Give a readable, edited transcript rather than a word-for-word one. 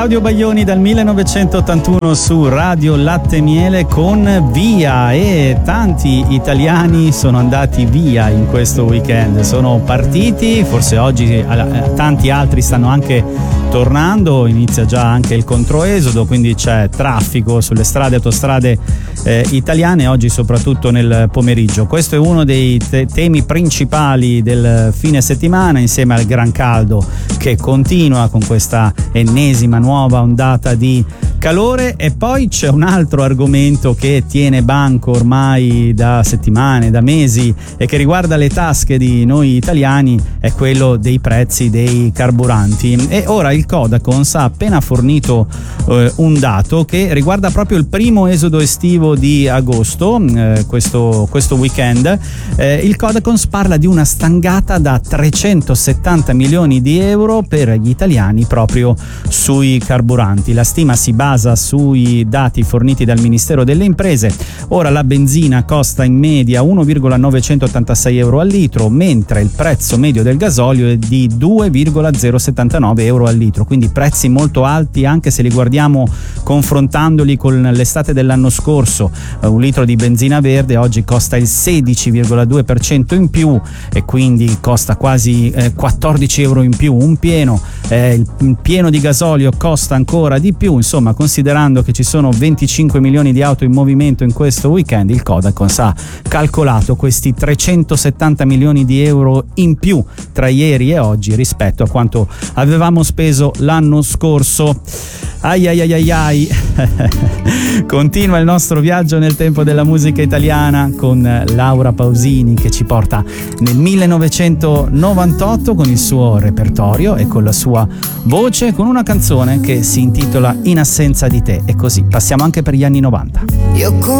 Claudio Baglioni dal 1981 su Radio Latte e Miele con Via, e tanti italiani sono andati via in questo weekend, sono partiti, forse oggi tanti altri stanno anche tornando, inizia già anche il controesodo, quindi c'è traffico sulle strade, autostrade italiane oggi, soprattutto nel pomeriggio. Questo è uno dei temi principali del fine settimana, insieme al gran caldo che continua con questa ennesima nuova ondata di calore. E poi c'è un altro argomento che tiene banco ormai da settimane, da mesi, e che riguarda le tasche di noi italiani, è quello dei prezzi dei carburanti. E ora il Codacons ha appena fornito un dato che riguarda proprio il primo esodo estivo di agosto, questo weekend. Il Codacons parla di una stangata da 370 milioni di euro per gli italiani proprio sui carburanti. La stima si basa sui dati forniti dal Ministero delle Imprese. Ora la benzina costa in media 1,986 euro al litro, mentre il prezzo medio del gasolio è di 2,079 euro al litro, quindi prezzi molto alti anche se li guardiamo confrontandoli con l'estate dell'anno scorso. Un litro di benzina verde oggi costa il 16,2% in più, e quindi costa quasi 14 euro in più un pieno. Il pieno di gasolio costa ancora di più. Insomma, considerando che ci sono 25 milioni di auto in movimento in questo weekend, il Codacons ha calcolato questi 370 milioni di euro in più tra ieri e oggi rispetto a quanto avevamo speso l'anno scorso. Ai ai ai ai ai. Continua il nostro viaggio nel tempo della musica italiana con Laura Pausini, che ci porta nel 1998 con il suo repertorio e con la sua voce, con una canzone che si intitola In assenza di te, e così passiamo anche per gli anni 90.